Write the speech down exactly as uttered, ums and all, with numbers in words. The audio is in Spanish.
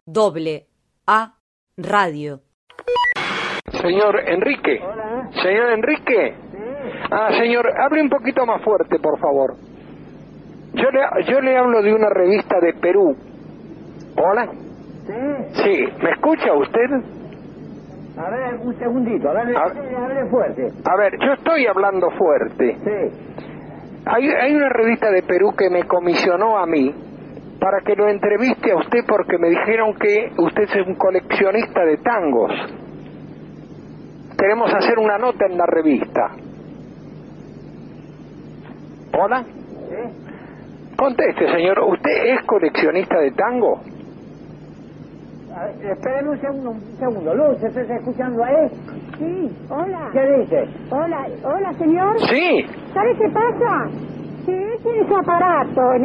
Doble A Radio. Señor Enrique. Hola. Señor Enrique. Sí. Ah, señor, hable un poquito más fuerte, por favor. Yo le, yo le hablo de una revista de Perú. ¿Hola? Sí. Sí, ¿me escucha usted? A ver, un segundito, hable, A- hable fuerte. A ver, yo estoy hablando fuerte. Sí. Hay, hay una revista de Perú que me comisionó a mí para que lo entreviste a usted porque me dijeron que usted es un coleccionista de tangos. Queremos hacer una nota en la revista. ¿Hola? Sí. Conteste, señor. ¿Usted es coleccionista de tango? A ver, espéreme un segundo, un segundo. Luz, ¿estás escuchando ahí? Sí, hola. ¿Qué dice? Hola, hola, señor. Sí. ¿Sabe qué pasa? Que ese es su aparato.